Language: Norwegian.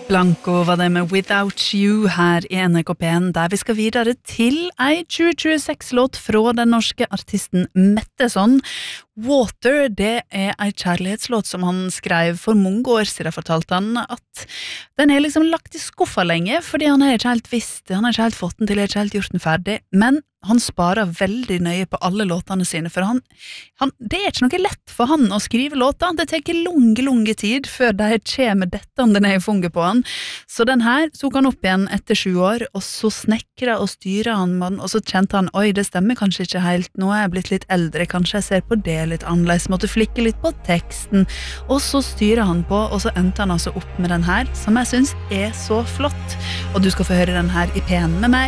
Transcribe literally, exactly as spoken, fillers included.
Blanco var det med Without You her i N R K P-en, der vi skal videre til ei tjue tjueseks-låt fra den norske artisten Metteson. Water, det er ei kjærlighetslåt som han skrev for mange år siden, fortalte han at den er liksom lagt i skuffa lenge, fordi han har ikke helt visst, han har ikke helt fått den til, har ikke helt gjort den ferdig, men han sparer veldig nøye på alle låtene sine, for han, han, det er ikke noe lett for han å skrive låter, det tar lange, lange tid før de kommer dettende ned i funget på han, så den her tok han opp igjen etter sju år, og så snekret og styret han med den, og så kjente han, oi, det stemmer kanskje ikke helt, nå er jeg blitt litt eldre, kanskje jeg ser på det litt annerledes, måtte flikke litt på teksten, og så styrer han på, og så endte han altså opp med den her, som jeg synes er så flott, og du skal få høre den her i P en med meg.